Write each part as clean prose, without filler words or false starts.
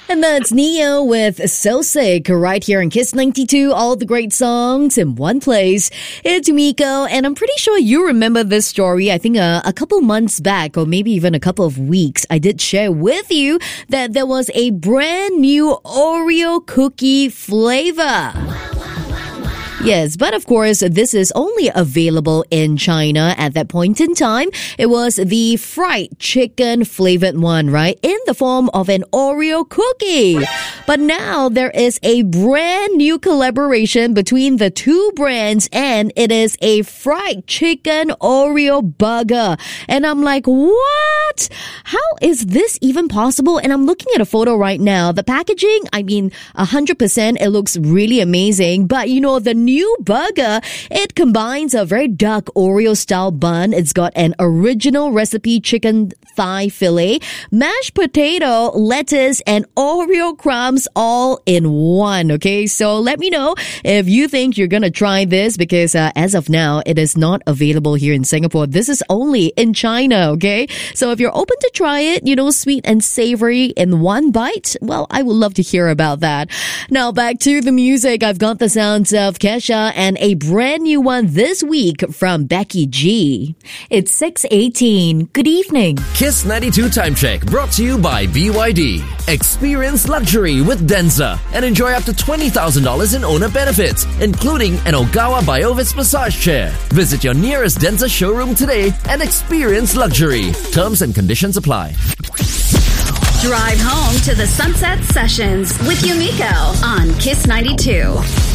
And that's Neo with So Sick right here in Kiss 92. All the great songs in one place. It's Miko, and I'm pretty sure you remember this story. I think a couple months back, or maybe even a couple of weeks, I did share with you that there was a brand new Oreo cookie flavor. Yes, but of course, this is only available in China at that point in time. It was the fried chicken flavored one, right? In the form of an Oreo cookie. But now there is a brand new collaboration between the two brands, and it is a fried chicken Oreo burger. And I'm like, what? How is this even possible? And I'm looking at a photo right now. The packaging, 100%, it looks really amazing. But you know, the new burger, it combines a very dark Oreo style bun. It's got an original recipe chicken thigh fillet, mashed potato, lettuce, and Oreo crumbs all in one. Okay, so let me know if you think you're gonna try this, because as of now, it is not available here in Singapore. This is only in China. Okay, so if you're open to try it, sweet and savory in one bite, well, I would love to hear about that. Now back to the music. I've got the sounds of Kesha and a brand new one this week from Becky G. It's 6:18. Good evening. Kiss 92 Time Check brought to you by BYD. Experience luxury with Denza and enjoy up to $20,000 in owner benefits, including an Ogawa Biovis massage chair. Visit your nearest Denza showroom today and experience luxury. Terms and conditions apply. Drive home to the Sunset Sessions with Yumiko on Kiss 92.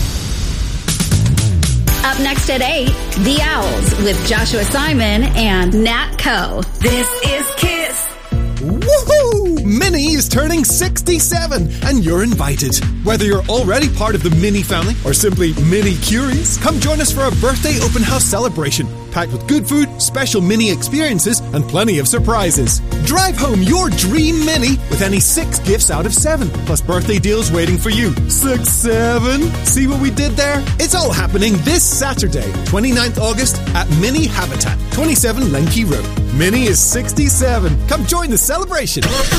Up next at 8, The Owls with Joshua Simon and Nat Co. This is Kiss. Woohoo! Minnie is turning 67 and you're invited. Whether you're already part of the Minnie family or simply Minnie curious, come join us for a birthday open house celebration packed with good food, special Minnie experiences, and plenty of surprises. Drive home your dream Minnie with any 6 gifts out of 7, plus birthday deals waiting for you. 6, 7. See what we did there? It's all happening this Saturday, 29th August at Minnie Habitat, 27 Lenki Road. Minnie is 67. Come join the celebration.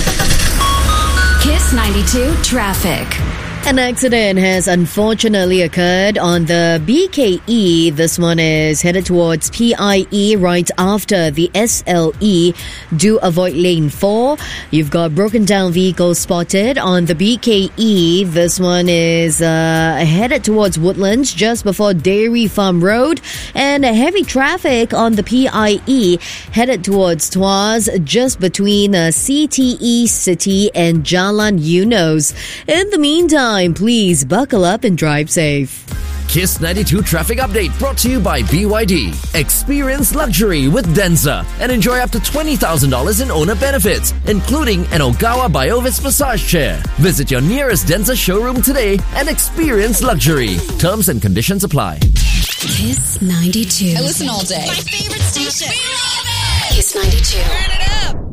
Kiss 92 Traffic. An accident has unfortunately occurred on the BKE. This one is headed towards PIE right after the SLE. Do avoid lane 4. You've got broken down vehicles spotted on the BKE. This one is headed towards Woodlands just before Dairy Farm Road. And heavy traffic on the PIE headed towards Tuas just between CTE City and Jalan Eunos. In the meantime, please buckle up and drive safe. Kiss 92 Traffic Update brought to you by BYD. Experience luxury with Denza and enjoy up to $20,000 in owner benefits, including an Ogawa Biovis massage chair. Visit your nearest Denza showroom today and experience luxury. Terms and conditions apply. Kiss 92. I listen all day. My favorite station. We love it. Kiss 92. Turn it up.